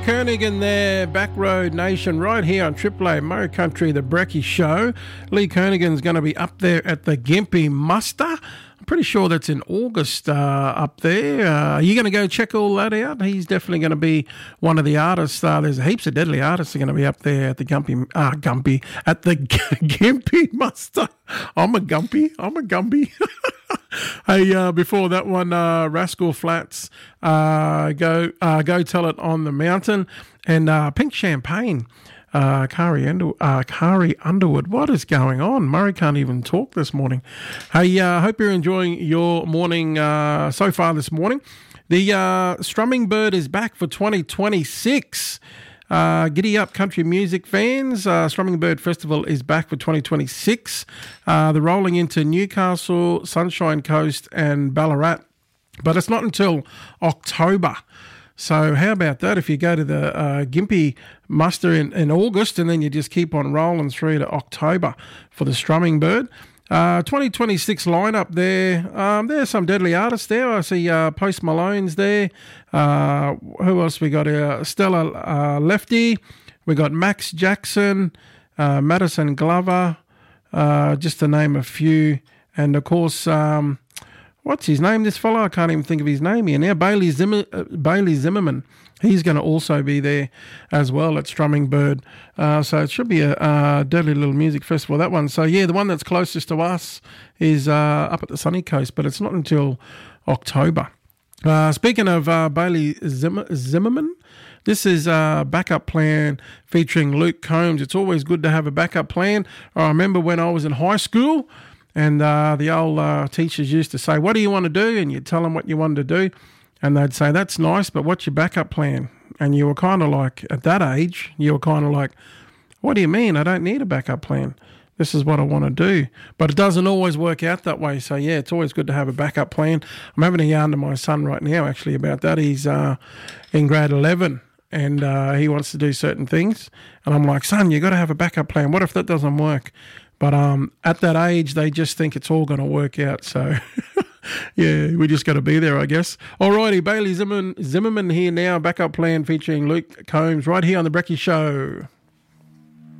Koenig and their Backroad Nation right here on Triple A Murray Country, the Brecky Show. Lee Koenigan's going to be up there at the Gympie Muster. I'm pretty sure that's in August up there. Are you going to go check all that out? He's definitely going to be one of the artists. There's heaps of deadly artists are going to be up there at the Gympie Muster. I'm a Gumpy. Hey, before that one, Rascal Flatts, go Tell It on the Mountain, and Pink Champagne, Kari Underwood. What is going on? Murray can't even talk this morning. Hey, hope you're enjoying your morning so far this morning. The Strumming Bird is back for 2026. Giddy up, country music fans. Strumming Bird Festival is back for 2026. They're rolling into Newcastle, Sunshine Coast and Ballarat, but it's not until October. So how about that if you go to the Gympie Muster in August, and then you just keep on rolling through to October for the Strumming Bird. 2026 lineup there. There's some deadly artists there. I see Post Malone's there. Who else we got here? Stella Lefty. We got Max Jackson, Madison Glover, just to name a few. And of course, what's his name? This fellow, I can't even think of his name here now. Bailey Zimmerman. He's going to also be there as well at Strumming Bird. So it should be a deadly little music festival, that one. So, yeah, the one that's closest to us is up at the sunny coast, but it's not until October. Speaking of Bailey Zimmerman, this is a backup plan featuring Luke Combs. It's always good to have a backup plan. I remember when I was in high school, and the old teachers used to say, what do you want to do? And you'd tell them what you wanted to do. And they'd say, that's nice, but what's your backup plan? And you were kind of like, at that age, you were kind of like, what do you mean? I don't need a backup plan. This is what I want to do. But it doesn't always work out that way. So, yeah, it's always good to have a backup plan. I'm having a yarn to my son right now, actually, about that. He's in grade 11, and he wants to do certain things. And I'm like, son, you got to have a backup plan. What if that doesn't work? But at that age, they just think it's all going to work out. So, yeah, we just got to be there, I guess. Alrighty, Bailey Zimmerman here now, backup plan featuring Luke Combs right here on The Brecky Show.